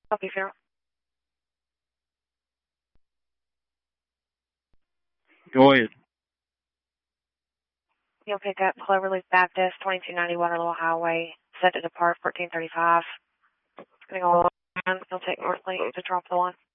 Copy, Farrell. Go ahead. You'll pick up Cloverleaf Baptist, 2290 Waterloo Highway, set to depart 1435. Going to go on. You'll take North Lake to drop the one.